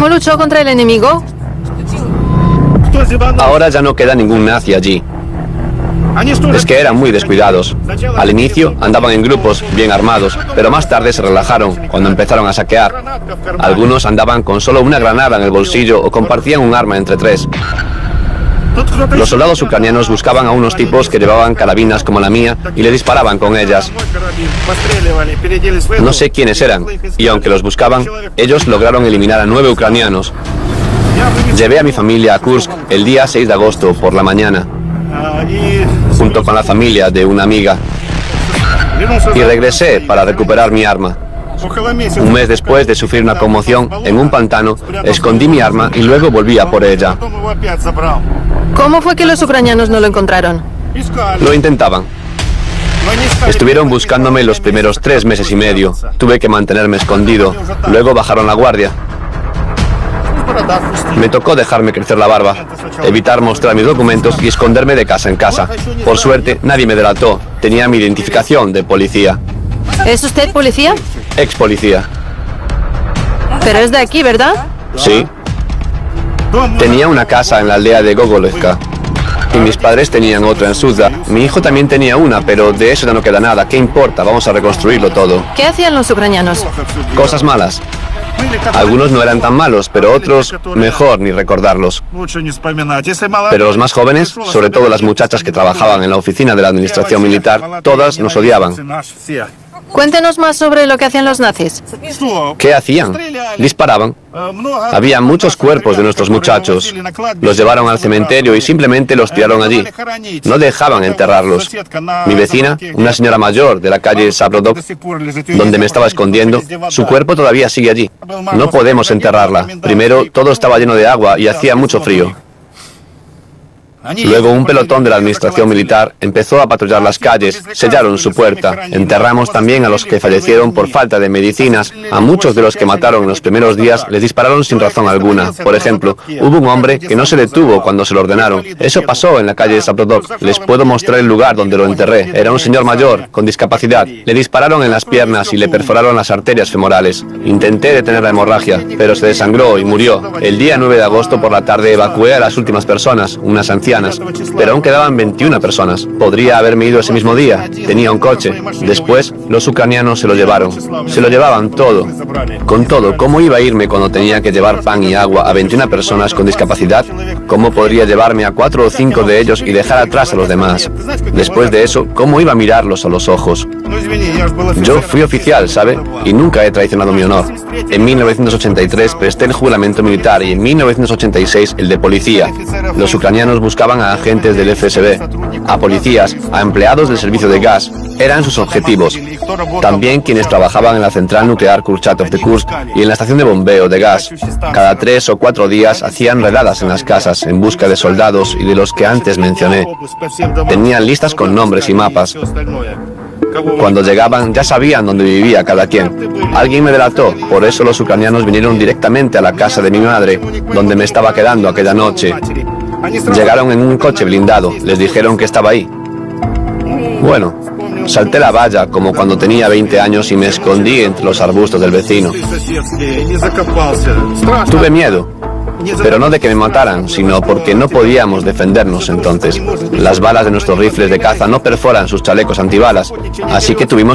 ¿Cómo luchó contra el enemigo? Ahora ya no queda ningún nazi allí. Es que eran muy descuidados. Al inicio andaban en grupos, bien armados, pero más tarde se relajaron cuando empezaron a saquear. Algunos andaban con solo una granada en el bolsillo o compartían un arma entre tres. Los soldados ucranianos buscaban a unos tipos que llevaban carabinas como la mía y le disparaban con ellas. No sé quiénes eran, y aunque los buscaban, ellos lograron eliminar a 9 ucranianos. Llevé a mi familia a Kursk el día 6 de agosto por la mañana, junto con la familia de una amiga, y regresé para recuperar mi arma. Un mes después de sufrir una conmoción en un pantano, escondí mi arma y luego volví a por ella. ¿Cómo fue que los ucranianos no lo encontraron? Lo intentaban. Estuvieron buscándome los primeros 3 meses y medio. Tuve que mantenerme escondido. Luego bajaron la guardia. Me tocó dejarme crecer la barba, evitar mostrar mis documentos y esconderme de casa en casa. Por suerte, nadie me delató. Tenía mi identificación de policía. ¿Es usted policía? Ex policía. Pero es de aquí, ¿verdad? Sí. Tenía una casa en la aldea de Gogolevka. Y mis padres tenían otra en Suzda. Mi hijo también tenía una, pero de eso ya no queda nada. ¿Qué importa? Vamos a reconstruirlo todo. ¿Qué hacían los ucranianos? Cosas malas. Algunos no eran tan malos, pero otros mejor ni recordarlos. Pero los más jóvenes, sobre todo las muchachas que trabajaban en la oficina de la administración militar, todas nos odiaban. Cuéntenos más sobre lo que hacían los nazis. ¿Qué hacían? Disparaban. Había muchos cuerpos de nuestros muchachos. Los llevaron al cementerio y simplemente los tiraron allí. No dejaban enterrarlos. Mi vecina, una señora mayor de la calle Sabrodok, donde me estaba escondiendo, su cuerpo todavía sigue allí. No podemos enterrarla. Primero, todo estaba lleno de agua y hacía mucho frío. Luego un pelotón de la administración militar empezó a patrullar las calles, sellaron su puerta. Enterramos también a los que fallecieron por falta de medicinas. A muchos de los que mataron en los primeros días les dispararon sin razón alguna. Por ejemplo, hubo un hombre que no se detuvo cuando se lo ordenaron. Eso pasó en la calle Sabrodok. Les puedo mostrar el lugar donde lo enterré. Era un señor mayor, con discapacidad. Le dispararon en las piernas y le perforaron las arterias femorales. Intenté detener la hemorragia, pero se desangró y murió. El día 9 de agosto por la tarde evacué a las últimas personas, unas ancianas. Pero aún quedaban 21 personas. Podría haberme ido ese mismo día. Tenía un coche. Después, los ucranianos se lo llevaron. Se lo llevaban todo. Con todo, ¿cómo iba a irme cuando tenía que llevar pan y agua a 21 personas con discapacidad? ¿Cómo podría llevarme a 4 o 5 de ellos y dejar atrás a los demás? Después de eso, ¿cómo iba a mirarlos a los ojos? Yo fui oficial, ¿sabe? Y nunca he traicionado mi honor. En 1983 presté el juramento militar y en 1986 el de policía. Los ucranianos buscaban a agentes del FSB, a policías, a empleados del servicio de gas. Eran sus objetivos. También quienes trabajaban en la central nuclear Kurchatov de Kursk y en la estación de bombeo de gas. Cada 3 o 4 días hacían redadas en las casas en busca de soldados y de los que antes mencioné. Tenían listas con nombres y mapas. Cuando llegaban ya sabían dónde vivía cada quien. Alguien me delató, por eso los ucranianos vinieron directamente a la casa de mi madre, donde me estaba quedando aquella noche. Llegaron en un coche blindado, les dijeron que estaba ahí. Bueno, salté la valla como cuando tenía 20 años y me escondí entre los arbustos del vecino. Tuve miedo, pero no de que me mataran, sino porque no podíamos defendernos entonces. Las balas de nuestros rifles de caza no perforan sus chalecos antibalas, así que tuvimos